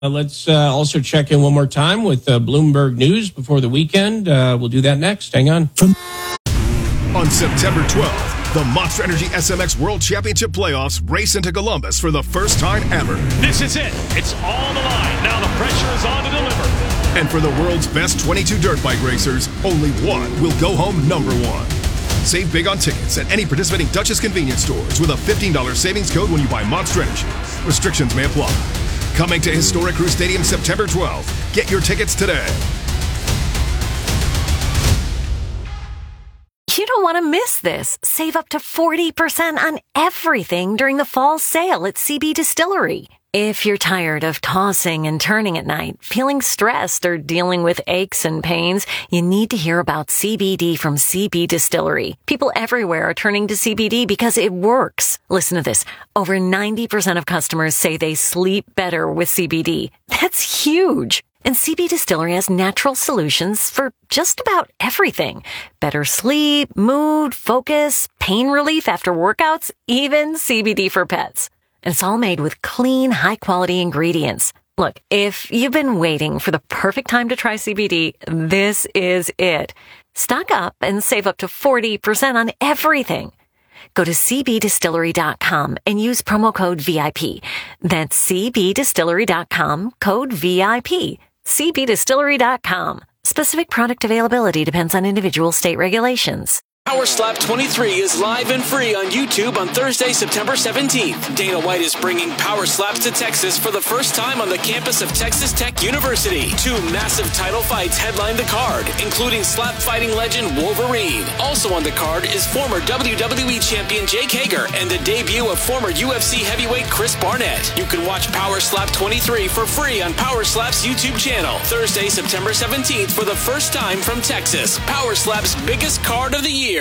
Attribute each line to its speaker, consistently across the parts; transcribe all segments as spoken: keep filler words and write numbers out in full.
Speaker 1: Uh, let's uh, also check in one more time with uh, Bloomberg News before the weekend. Uh, we'll do that next. Hang on.
Speaker 2: On September twelfth, the Monster Energy S M X World Championship Playoffs race into Columbus for the first time ever.
Speaker 3: This is it. It's all the line. Now the pressure is on to deliver.
Speaker 2: And for the world's best twenty-two dirt bike racers, only one will go home number one. Save big on tickets at any participating Duchess convenience stores with a fifteen dollars savings code when you buy Monster Energy. Restrictions may apply. Coming to Historic Crew Stadium September twelfth. Get your tickets today.
Speaker 4: You don't want to miss this. Save up to forty percent on everything during the fall sale at C B Distillery. If you're tired of tossing and turning at night, feeling stressed, or dealing with aches and pains, you need to hear about C B D from C B Distillery. People everywhere are turning to C B D because it works. Listen to this. Over ninety percent of customers say they sleep better with C B D. That's huge. And C B Distillery has natural solutions for just about everything. Better sleep, mood, focus, pain relief after workouts, even C B D for pets. And it's all made with clean, high-quality ingredients. Look, if you've been waiting for the perfect time to try C B D, this is it. Stock up and save up to forty percent on everything. Go to c b distillery dot com and use promo code V I P. That's c b distillery dot com, code V I P. c b distillery dot com. Specific product availability depends on individual state regulations.
Speaker 5: Power Slap twenty-three is live and free on YouTube on Thursday, September seventeenth. Dana White is bringing Power Slaps to Texas for the first time on the campus of Texas Tech University. Two massive title fights headline the card, including slap fighting legend Wolverine. Also on the card is former W W E champion Jake Hager and the debut of former U F C heavyweight Chris Barnett. You can watch Power Slap twenty-three for free on Power Slap's YouTube channel. Thursday, September seventeenth for the first time from Texas. Power Slap's biggest card of the year.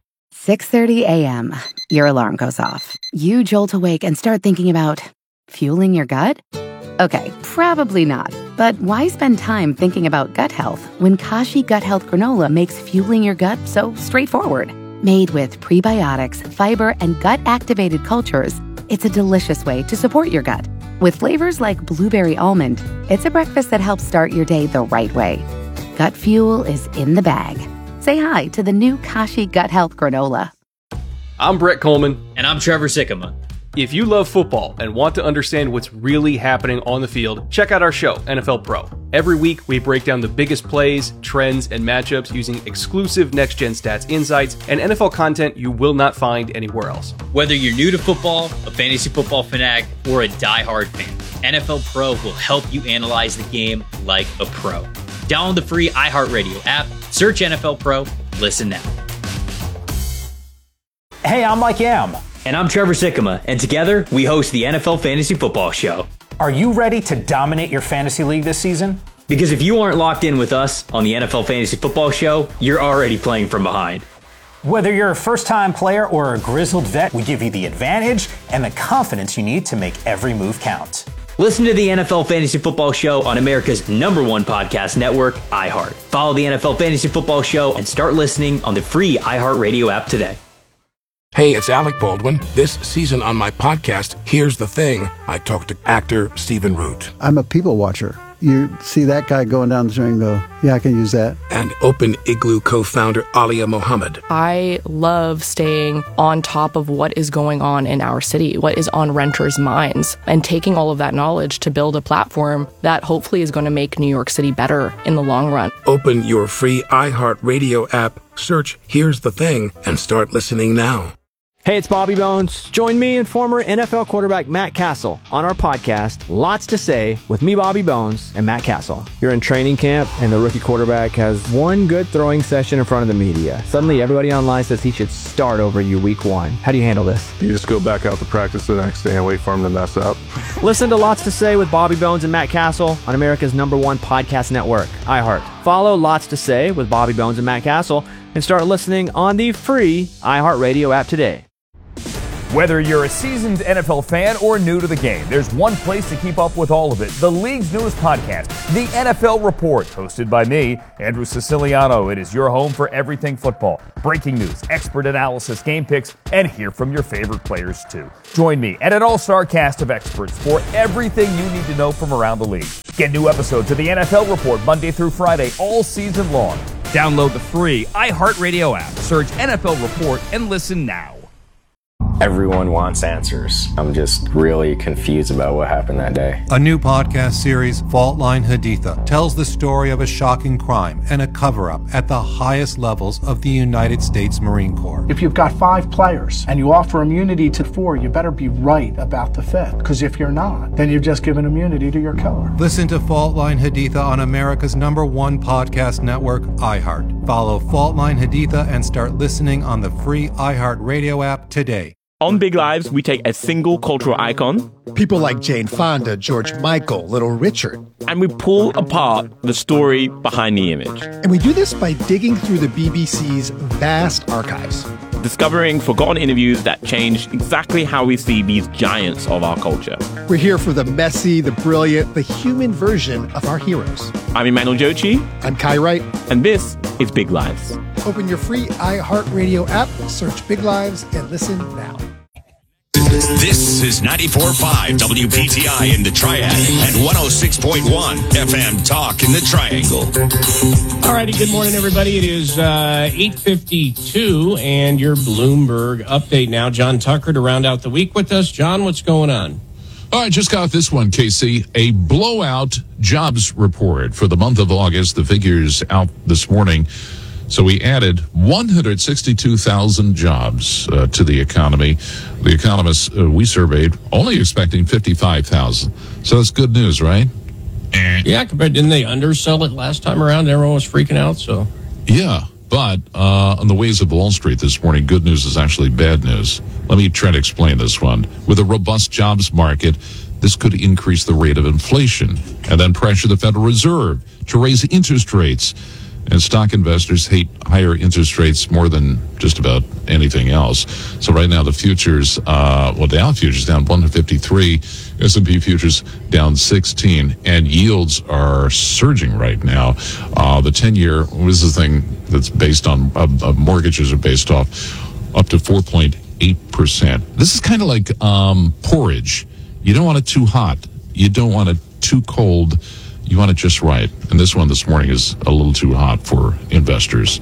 Speaker 6: six thirty a.m. Your alarm goes off. You jolt awake and start thinking about fueling your gut? Okay, probably not. But why spend time thinking about gut health when Kashi Gut Health Granola makes fueling your gut so straightforward? Made with prebiotics, fiber, and gut-activated cultures, it's a delicious way to support your gut. With flavors like blueberry almond, it's a breakfast that helps start your day the right way. Gut fuel is in the bag. Say hi to the new Kashi Gut Health Granola.
Speaker 7: I'm Brett Coleman.
Speaker 8: And I'm Trevor Sikkema.
Speaker 7: If you love football and want to understand what's really happening on the field, check out our show, N F L Pro. Every week, we break down the biggest plays, trends, and matchups using exclusive next-gen stats insights and N F L content you will not find anywhere else.
Speaker 8: Whether you're new to football, a fantasy football fanatic, or a diehard fan, N F L Pro will help you analyze the game like a pro. Download the free iHeartRadio app, search N F L Pro, listen now.
Speaker 9: Hey, I'm Mike Yam.
Speaker 8: And I'm Trevor Sikkema, and together we host the N F L Fantasy Football Show.
Speaker 9: Are you ready to dominate your fantasy league this season?
Speaker 8: Because if you aren't locked in with us on the N F L Fantasy Football Show, you're already playing from behind.
Speaker 9: Whether you're a first-time player or a grizzled vet, we give you the advantage and the confidence you need to make every move count.
Speaker 8: Listen to the N F L Fantasy Football Show on America's number one podcast network, iHeart. Follow the N F L Fantasy Football Show and start listening on the free iHeartRadio app today.
Speaker 10: Hey, it's Alec Baldwin. This season on my podcast, Here's the Thing, I talked to actor Stephen Root.
Speaker 11: I'm a people watcher. You see that guy going down the street and go, yeah, I can use that.
Speaker 10: And Open Igloo co-founder Alia Mohammed.
Speaker 12: I love staying on top of what is going on in our city, what is on renters' minds, and taking all of that knowledge to build a platform that hopefully is going to make New York City better in the long run.
Speaker 10: Open your free iHeartRadio app, search Here's the Thing, and start listening now.
Speaker 13: Hey, it's Bobby Bones. Join me and former N F L quarterback Matt Castle on our podcast, Lots to Say, with me, Bobby Bones, and Matt Castle. You're in training camp, and the rookie quarterback has one good throwing session in front of the media. Suddenly, everybody online says he should start over you week one. How do you handle this?
Speaker 14: You just go back out to practice the next day and wait for him to mess up.
Speaker 13: Listen to Lots to Say with Bobby Bones and Matt Castle on America's number one podcast network, iHeart. Follow Lots to Say with Bobby Bones and Matt Castle and start listening on the free iHeartRadio app today.
Speaker 15: Whether you're a seasoned N F L fan or new to the game, there's one place to keep up with all of it. The league's newest podcast, The N F L Report, hosted by me, Andrew Siciliano. It is your home for everything football. Breaking news, expert analysis, game picks, and hear from your favorite players too. Join me and an all-star cast of experts for everything you need to know from around the league. Get new episodes of The N F L Report Monday through Friday all season long. Download the free iHeartRadio app, search N F L Report, and listen now.
Speaker 16: Everyone wants answers. I'm just really confused about what happened that day.
Speaker 17: A new podcast series, Fault Line Haditha, tells the story of a shocking crime and a cover-up at the highest levels of the United States Marine Corps.
Speaker 18: If you've got five players and you offer immunity to four, you better be right about the fifth. Because if you're not, then you've just given immunity to your killer.
Speaker 17: Listen to Fault Line Haditha on America's number one podcast network, iHeart. Follow Fault Line Haditha and start listening on the free iHeartRadio app today.
Speaker 19: On Big Lives, we take a single cultural icon,
Speaker 20: people like Jane Fonda, George Michael, Little Richard,
Speaker 19: and we pull apart the story behind the image.
Speaker 20: And we do this by digging through the B B C's vast archives,
Speaker 19: discovering forgotten interviews that changed exactly how we see these giants of our culture.
Speaker 20: We're here for the messy, the brilliant, the human version of our heroes.
Speaker 19: I'm Emmanuel Jochi.
Speaker 20: I'm Kai Wright.
Speaker 19: And this is Big Lives.
Speaker 20: Open your free iHeartRadio app, search Big Lives, and listen now.
Speaker 21: This is ninety-four point five W P T I in the Triad and one oh six point one F M Talk in the Triangle.
Speaker 1: All righty, good morning, everybody. It is uh, eight fifty-two, and your Bloomberg update now. John Tucker to round out the week with us. John, what's going on?
Speaker 22: All right, just got this one, K C. A blowout jobs report for the month of August. The figures out this morning. So we added one hundred sixty-two thousand jobs uh, to the economy. The economists uh, we surveyed only expecting fifty-five thousand. So that's good news, right?
Speaker 1: Yeah, compared, didn't they undersell it last time around? Everyone was freaking out, so.
Speaker 22: Yeah, but uh, on the ways of Wall Street this morning, good news is actually bad news. Let me try to explain this one. With a robust jobs market, this could increase the rate of inflation and then pressure the Federal Reserve to raise interest rates. And stock investors hate higher interest rates more than just about anything else. So right now the futures, uh, well, Dow futures down one fifty-three, S and P futures down sixteen, and yields are surging right now. Uh, the ten-year, this is the thing that's based on, uh, uh, mortgages are based off, up to four point eight percent. This is kind of like um, porridge. You don't want it too hot. You don't want it too cold. You want it just right. And this one this morning is a little too hot for investors.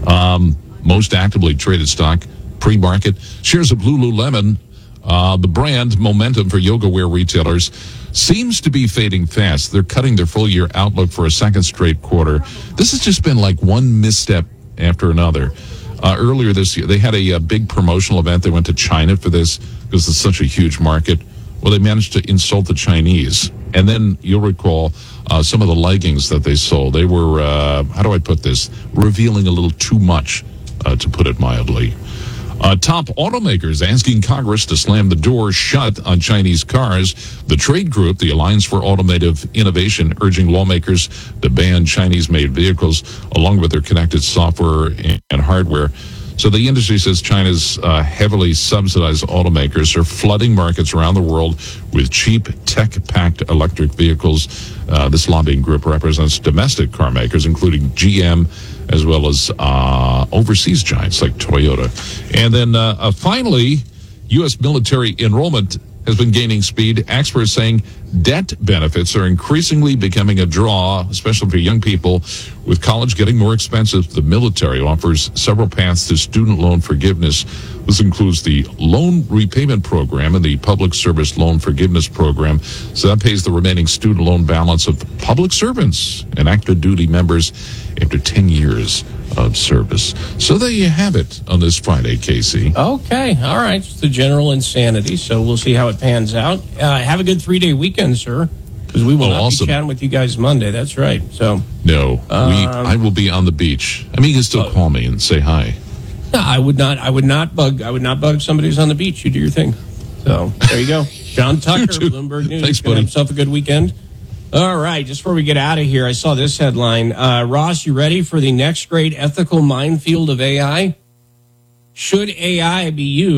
Speaker 22: Um, most actively traded stock, pre-market, shares of Lululemon, uh, the brand momentum for yoga wear retailers, seems to be fading fast. They're cutting their full year outlook for a second straight quarter. This has just been like one misstep after another. Uh, earlier this year, they had a, a big promotional event. They went to China for this because it's such a huge market. Well, they managed to insult the Chinese. And then you'll recall uh, some of the leggings that they sold. They were, uh, how do I put this, revealing a little too much, uh, to put it mildly. Uh, top automakers asking Congress to slam the door shut on Chinese cars. The trade group, the Alliance for Automotive Innovation, urging lawmakers to ban Chinese-made vehicles along with their connected software and hardware. So the industry says China's uh, heavily subsidized automakers are flooding markets around the world with cheap, tech-packed electric vehicles. Uh, this lobbying group represents domestic car makers, including G M, as well as uh, overseas giants like Toyota. And then uh, uh, finally, U S military enrollment has been gaining speed. Experts saying debt benefits are increasingly becoming a draw, especially for young people. With college getting more expensive, the military offers several paths to student loan forgiveness. This includes the loan repayment program and the public service loan forgiveness program. So that pays the remaining student loan balance of public servants and active duty members after ten years of service. So there you have it on this Friday, Casey.
Speaker 1: Okay, all right. It's the general insanity, so we'll see how it pans out. Uh, have a good three-day weekend, sir, because we will
Speaker 22: oh,
Speaker 1: not
Speaker 22: awesome.
Speaker 1: be chatting with you guys Monday. That's right. So
Speaker 22: No,
Speaker 1: um,
Speaker 22: we. I will be on the beach. I mean, you can still uh, call me and say hi.
Speaker 1: No, I would not. I would not bug. I would not bug somebody who's on the beach. You do your thing. So there you go. John Tucker, Bloomberg News.
Speaker 22: Thanks, buddy.
Speaker 1: Have yourself a good weekend. All right, just before we get out of here, I saw this headline. Uh, Ross, you ready for the next great ethical minefield of A I? Should A I be used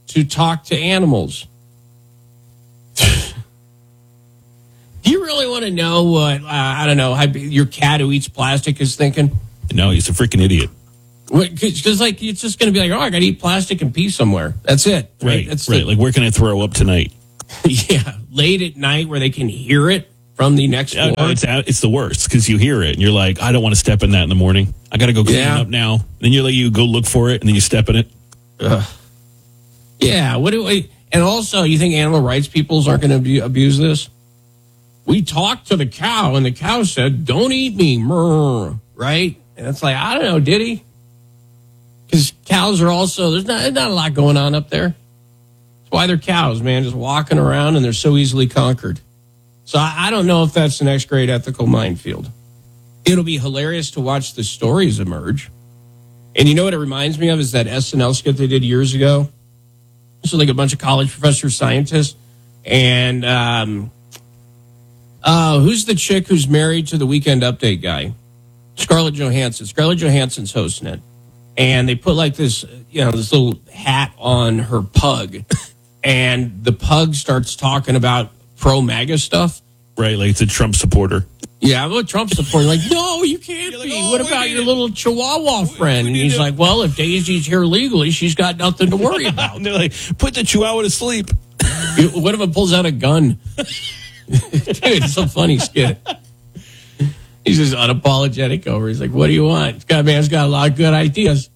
Speaker 1: to talk to animals. Do you really want to know what, uh, I don't know, how your cat who eats plastic is thinking?
Speaker 2: No, he's a freaking idiot.
Speaker 1: Because, like, it's just going to be like, oh, I got to eat plastic and pee somewhere. That's it.
Speaker 2: Right,
Speaker 1: right. That's
Speaker 2: right.
Speaker 1: The,
Speaker 2: like, where can I throw up tonight?
Speaker 1: Yeah, late at night where they can hear it from the next floor.
Speaker 2: Uh, it's, it's the worst because you hear it and you're like, I don't want to step in that in the morning. I got to go clean
Speaker 1: yeah.
Speaker 2: it up now. And then you like you go look for it and then you step in it.
Speaker 1: Ugh. Yeah. What do we? And also, you think animal rights peoples aren't going to abuse this? We talked to the cow and the cow said, "Don't eat me," Murr, right? And it's like, I don't know, did he? Because cows are also, there's not, there's not a lot going on up there. That's why they're cows, man, just walking around and they're so easily conquered. So I, I don't know if that's the next great ethical minefield. It'll be hilarious to watch the stories emerge. And you know what it reminds me of is that S N L skit they did years ago. So like a bunch of college professor scientists. And um, uh, who's the chick who's married to the Weekend Update guy? Scarlett Johansson. Scarlett Johansson's hosting it. And they put like this, you know, this little hat on her pug. And the pug starts talking about pro-MAGA stuff.
Speaker 2: Right, like it's a Trump supporter.
Speaker 1: Yeah, I'm a Trump supporter. Like, no, you can't
Speaker 2: You're
Speaker 1: be.
Speaker 2: like, oh,
Speaker 1: what about your little Chihuahua friend?
Speaker 2: we
Speaker 1: And he's
Speaker 2: to-
Speaker 1: like, well, if Daisy's here legally, she's got nothing to worry about.
Speaker 2: And they're like, put the Chihuahua to sleep.
Speaker 1: What if it pulls out a gun? Dude, it's a funny skit. He's just unapologetic over. He's like, what do you want? This guy, man's got a lot of good ideas.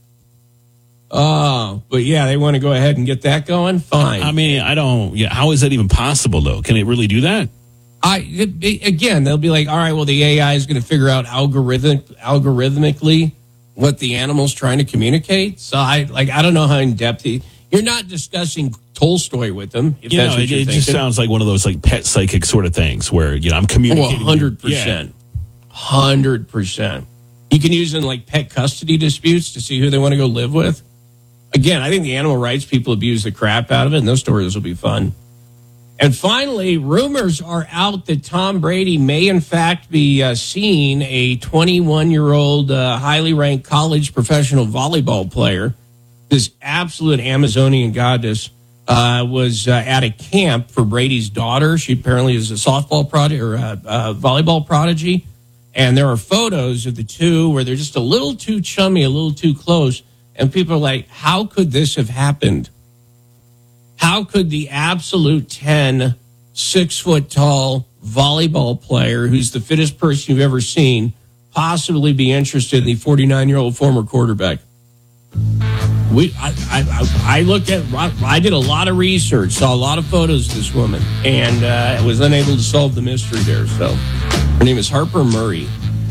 Speaker 1: Oh, but yeah, they want to go ahead and get that going? Fine.
Speaker 2: I mean, I don't, yeah, how is that even possible, though? Can it really do that?
Speaker 1: I it, it, Again, they'll be like, all right, well, the A I is going to figure out algorithmic, algorithmically what the animal's trying to communicate. So I like I don't know how in depth he, you're not discussing Tolstoy with them. If
Speaker 2: You
Speaker 1: that's
Speaker 2: know,
Speaker 1: what
Speaker 2: it,
Speaker 1: you're
Speaker 2: it
Speaker 1: thinking.
Speaker 2: just sounds like one of those like pet psychic sort of things where, you know, I'm
Speaker 1: Oh,
Speaker 2: communicating.
Speaker 1: one hundred percent. one hundred percent. You can use it in like pet custody disputes to see who they want to go live with. Again, I think the animal rights people abuse the crap out of it, and those stories will be fun. And finally, rumors are out that Tom Brady may, in fact, be uh, seeing a twenty-one-year-old uh, highly ranked college professional volleyball player. This absolute Amazonian goddess uh, was uh, at a camp for Brady's daughter. She apparently is a softball prodigy or a, a volleyball prodigy. And there are photos of the two where they're just a little too chummy, a little too close. And people are like, how could this have happened? How could the absolute ten, six-foot-tall volleyball player who's the fittest person you've ever seen possibly be interested in the forty-nine-year-old former quarterback? We, I, I, I looked at, I did a lot of research, saw a lot of photos of this woman, and uh, was unable to solve the mystery there. So her name is Harper Murray.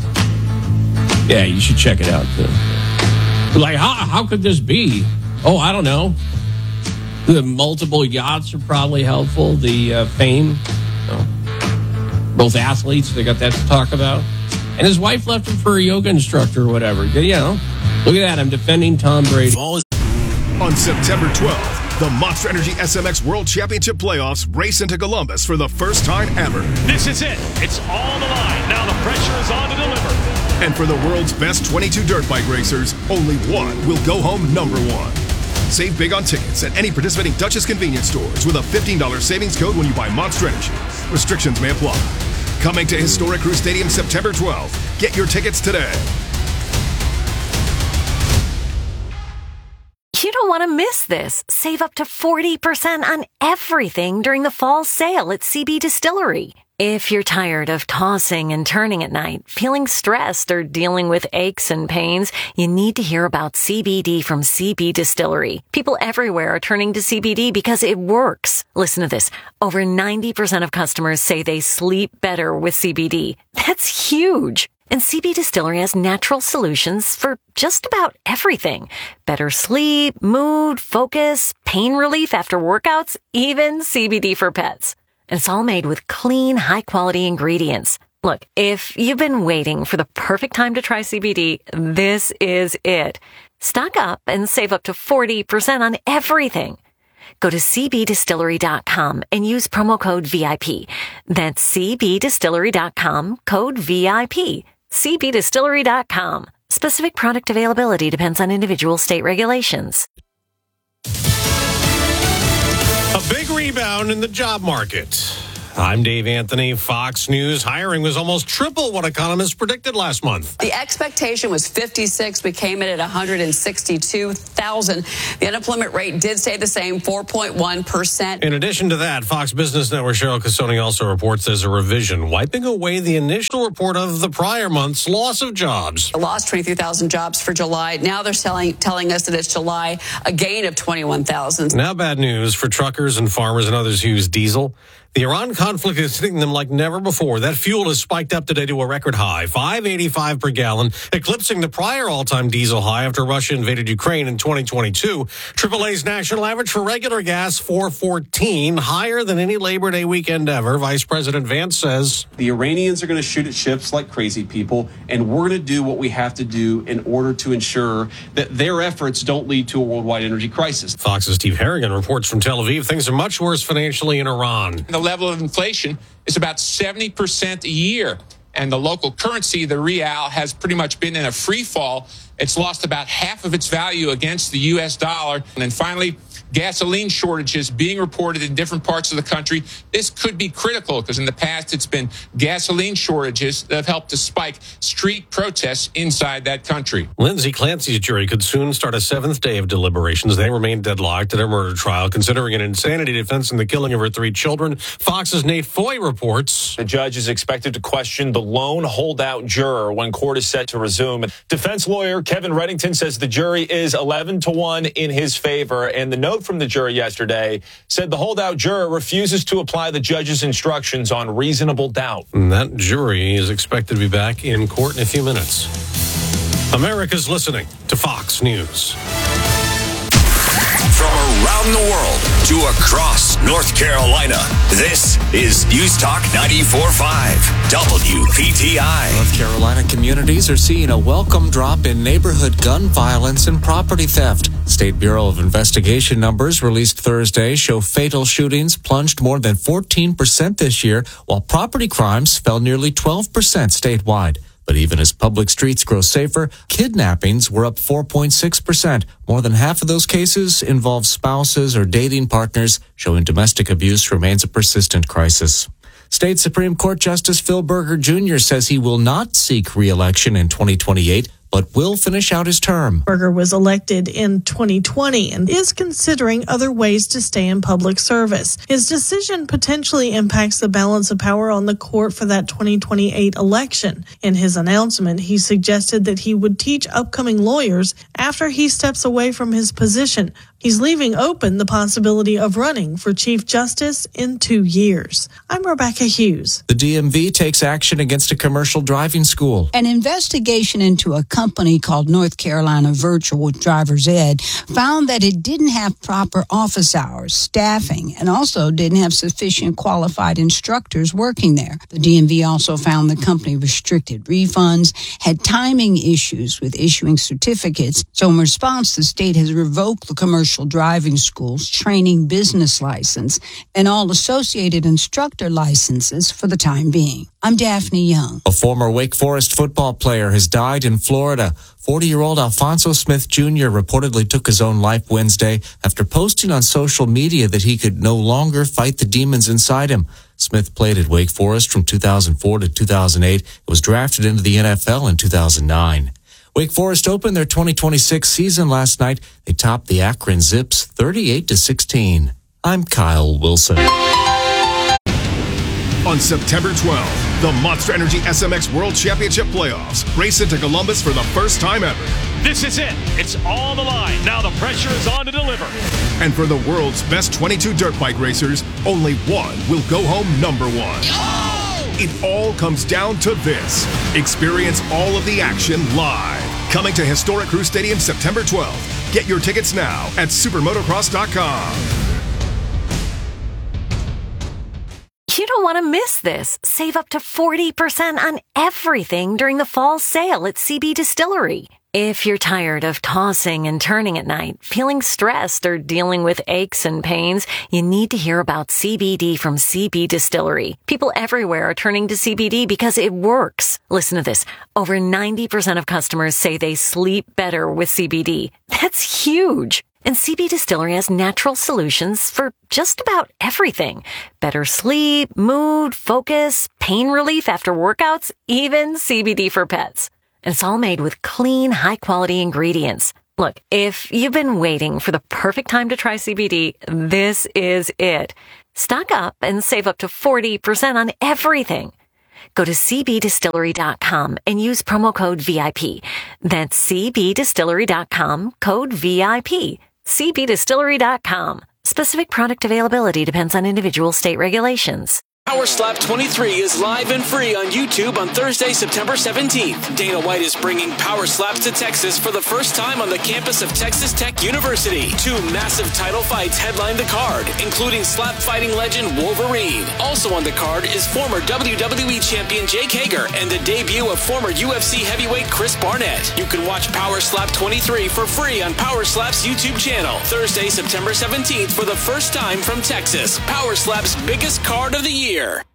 Speaker 1: Yeah, you should check it out, too. Like, how, how could this be? Oh, I don't know. The multiple yachts are probably helpful. The uh, fame. You know, both athletes, they got that to talk about. And his wife left him for a yoga instructor or whatever. You know, look at that. I'm defending Tom Brady.
Speaker 3: On September twelfth, the Monster Energy S M X World Championship Playoffs race into Columbus for the first time ever.
Speaker 23: This is it. It's all on the line. Now the pressure is on to deliver.
Speaker 3: And for the world's best twenty-two dirt bike racers, only one will go home number one. Save big on tickets at any participating Duchess convenience stores with a fifteen dollars savings code when you buy Monster Energy. Restrictions may apply. Coming to Historic Crew Stadium September twelfth. Get your tickets today.
Speaker 4: You don't want to miss this. Save up to forty percent on everything during the fall sale at C B Distillery. If you're tired of tossing and turning at night, feeling stressed, or dealing with aches and pains, you need to hear about C B D from C B Distillery. People everywhere are turning to C B D because it works. Listen to this. Over ninety percent of customers say they sleep better with C B D. That's huge. And C B Distillery has natural solutions for just about everything. Better sleep, mood, focus, pain relief after workouts, even C B D for pets. And it's all made with clean, high-quality ingredients. Look, if you've been waiting for the perfect time to try C B D, this is it. Stock up and save up to forty percent on everything. Go to c b distillery dot com and use promo code V I P. That's c b distillery dot com, code V I P. c b distillery dot com. Specific product availability depends on individual state regulations.
Speaker 5: A big rebound in the job market. I'm Dave Anthony, Fox News. Hiring was almost triple what economists predicted last month.
Speaker 6: The expectation was fifty-six. We came in at one hundred sixty-two thousand. The unemployment rate did stay the same, four point one percent.
Speaker 5: In addition to that, Fox Business Network Cheryl Casoni also reports there's a revision, wiping away the initial report of the prior month's loss of jobs.
Speaker 6: I lost twenty-three thousand jobs for July. Now they're telling, telling us that it's July, a gain of twenty-one thousand.
Speaker 5: Now bad news for truckers and farmers and others who use diesel. The Iran conflict is hitting them like never before. That fuel has spiked up today to a record high, five eighty-five per gallon, eclipsing the prior all-time diesel high after Russia invaded Ukraine in twenty twenty-two. triple A's national average for regular gas, four fourteen, higher than any Labor Day weekend ever. Vice President Vance says,
Speaker 7: the Iranians are going to shoot at ships like crazy people, and we're going to do what we have to do in order to ensure that their efforts don't lead to a worldwide energy crisis.
Speaker 5: Fox's Steve Harrigan reports from Tel Aviv. Things are much worse financially in Iran.
Speaker 24: The level of inflation is about seventy percent a year, and the local currency, the real, has pretty much been in a free fall. It's lost about half of its value against the U S dollar. And then finally, gasoline shortages being reported in different parts of the country. This could be critical because in the past it's been gasoline shortages that have helped to spike street protests inside that country.
Speaker 5: Lindsay Clancy's jury could soon start a seventh day of deliberations. They remain deadlocked at her murder trial, considering an insanity defense in the killing of her three children. Fox's Nate Foy reports.
Speaker 25: The judge is expected to question the lone holdout juror when court is set to resume. Defense lawyer Kevin Reddington says the jury is eleven to one in his favor, and the note from the jury yesterday said the holdout juror refuses to apply the judge's instructions on reasonable doubt.
Speaker 5: And that jury is expected to be back in court in a few minutes. America's listening to Fox News.
Speaker 21: From around the world to across North Carolina, this is News Talk ninety-four point five W P T I.
Speaker 26: North Carolina communities are seeing a welcome drop in neighborhood gun violence and property theft. State Bureau of Investigation numbers released Thursday show fatal shootings plunged more than fourteen percent this year, while property crimes fell nearly twelve percent statewide. But even as public streets grow safer, kidnappings were up four point six percent. More than half of those cases involve spouses or dating partners, showing domestic abuse remains a persistent crisis. State Supreme Court Justice Phil Berger Junior says he will not seek re-election in twenty twenty-eight, but will finish out his term.
Speaker 27: Berger was elected in twenty twenty and is considering other ways to stay in public service. His decision potentially impacts the balance of power on the court for that twenty twenty-eight election. In his announcement, he suggested that he would teach upcoming lawyers after he steps away from his position. He's leaving open the possibility of running for Chief Justice in two years. I'm Rebecca Hughes.
Speaker 26: The D M V takes action against a commercial driving school.
Speaker 28: An investigation into a company called North Carolina Virtual Driver's Ed found that it didn't have proper office hours, staffing, and also didn't have sufficient qualified instructors working there. The D M V also found the company restricted refunds, had timing issues with issuing certificates. So in response, the state has revoked the commercial driving school's training business license and all associated instructor licenses for the time being. I'm Daphne Young.
Speaker 26: A former Wake Forest football player has died in Florida. forty-year-old Alfonso Smith Junior reportedly took his own life Wednesday after posting on social media that he could no longer fight the demons inside him. Smith played at Wake Forest from two thousand four to two thousand eight. It was drafted into the N F L in two thousand nine. Wake Forest opened their twenty twenty-six season last night. They topped the Akron Zips thirty-eight to sixteen. I'm Kyle Wilson.
Speaker 3: On September twelfth, the Monster Energy S M X World Championship Playoffs race into Columbus for the first time ever.
Speaker 23: This is it. It's all on the line. Now the pressure is on to deliver.
Speaker 3: And for the world's best twenty-two dirt bike racers, only one will go home number one. Oh! It all comes down to this. Experience all of the action live. Coming to historic Crew Stadium September twelfth. Get your tickets now at supermotocross dot com.
Speaker 4: You don't want to miss this. Save up to forty percent on everything during the fall sale at C B Distillery. If you're tired of tossing and turning at night, feeling stressed, or dealing with aches and pains, you need to hear about C B D from C B Distillery. People everywhere are turning to C B D because it works. Listen to this. Over ninety percent of customers say they sleep better with C B D. That's huge. And C B Distillery has natural solutions for just about everything. Better sleep, mood, focus, pain relief after workouts, even C B D for pets. And it's all made with clean, high-quality ingredients. Look, if you've been waiting for the perfect time to try C B D, this is it. Stock up and save up to forty percent on everything. Go to c b distillery dot com and use promo code V I P. That's c b distillery dot com, code V I P. c b distillery dot com. Specific product availability depends on individual state regulations.
Speaker 8: Power Slap twenty-three is live and free on YouTube on Thursday, September seventeenth. Dana White is bringing Power Slaps to Texas for the first time on the campus of Texas Tech University. Two massive title fights headline the card, including slap fighting legend Wolverine. Also on the card is former W W E champion Jake Hager and the debut of former U F C heavyweight Chris Barnett. You can watch Power Slap twenty-three for free on Power Slap's YouTube channel. Thursday, September seventeenth for the first time from Texas. Power Slap's biggest card of the year.